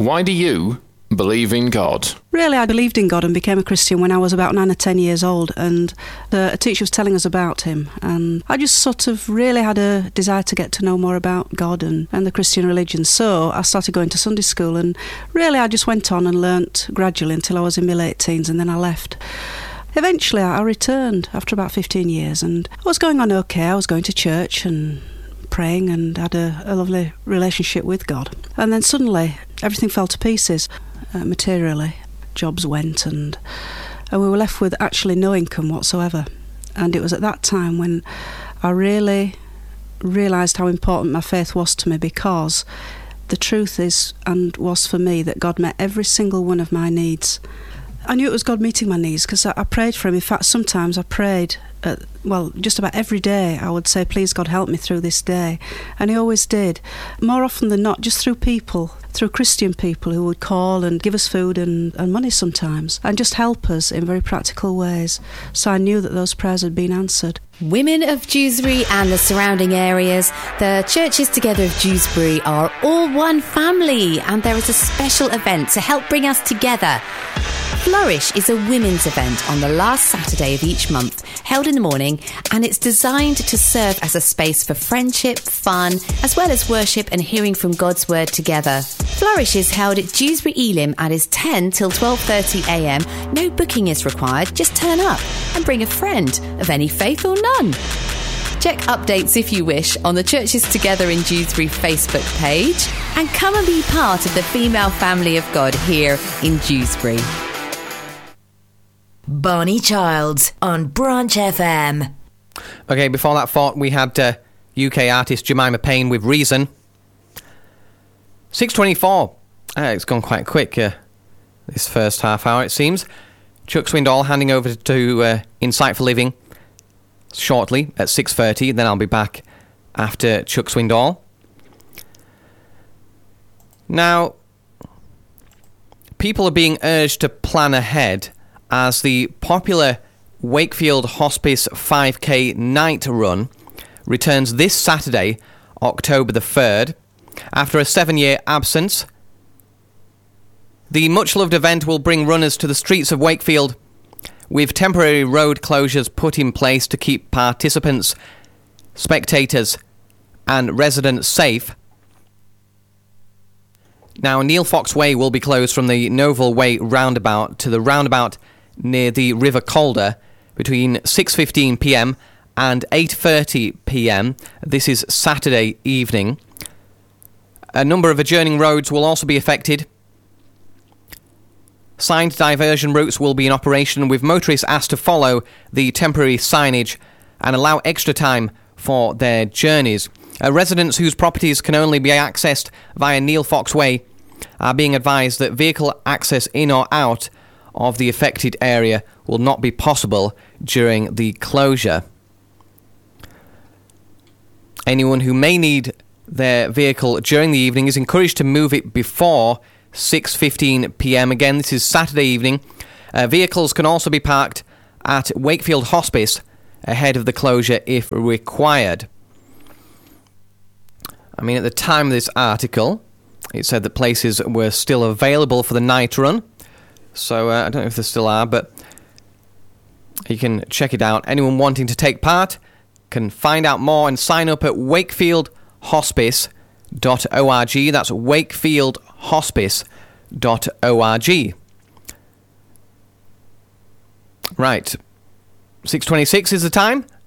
Why do you believe in God? Really, I believed in God and became a Christian when I was about 9 or 10 years old, and a teacher was telling us about him, and I just sort of really had a desire to get to know more about God and the Christian religion. So I started going to Sunday school, and really I just went on and learnt gradually until I was in my late teens, and then I left. Eventually I returned after about 15 years, and I was going on okay. I was going to church and praying and had a lovely relationship with God. And then suddenly everything fell to pieces materially. Jobs went, and we were left with actually no income whatsoever. And it was at that time when I really realised how important my faith was to me, because the truth is, and was for me, that God met every single one of my needs. I knew it was God meeting my needs because I prayed for him. In fact, sometimes I prayed, just about every day I would say, please God, help me through this day. And he always did. More often than not, just through people, through Christian people who would call and give us food and money sometimes, and just help us in very practical ways. So I knew that those prayers had been answered. Women of Dewsbury and the surrounding areas, the Churches Together of Dewsbury are all one family, and there is a special event to help bring us together. Flourish is a women's event on the last Saturday of each month, held in the morning, and it's designed to serve as a space for friendship, fun, as well as worship and hearing from God's word together. Flourish is held at Dewsbury Elim and is 10 till 12:30am. No booking is required, just turn up and bring a friend of any faith or none. Check updates if you wish on the Churches Together in Dewsbury Facebook page, and come and be part of the female family of God here in Dewsbury. Bonnie Childs on Branch FM. Okay, before that thought, we had UK artist Jemima Payne with Reason. 6:24. It's gone quite quick, this first half hour, it seems. Chuck Swindoll handing over to Insight for Living shortly at 6:30. Then I'll be back after Chuck Swindoll. Now, people are being urged to plan ahead as the popular Wakefield Hospice 5K night run returns this Saturday, October the 3rd. After a 7-year absence, the much-loved event will bring runners to the streets of Wakefield, with temporary road closures put in place to keep participants, spectators and residents safe. Now, Neil Fox Way will be closed from the Noville Way roundabout to the roundabout near the River Calder between 6:15pm and 8:30pm. This is Saturday evening. A number of adjoining roads will also be affected. Signed diversion routes will be in operation, with motorists asked to follow the temporary signage and allow extra time for their journeys. Residents whose properties can only be accessed via Neil Fox Way are being advised that vehicle access in or out of the affected area will not be possible during the closure. Anyone who may need their vehicle during the evening is encouraged to move it before 6:15pm. Again, this is Saturday evening. Vehicles can also be parked at Wakefield Hospice ahead of the closure if required. I mean, at the time of this article, it said that places were still available for the night run. So I don't know if there still are, but you can check it out. Anyone wanting to take part can find out more and sign up at wakefieldhospice.org. That's wakefieldhospice.org. Right. 6:26 is the time.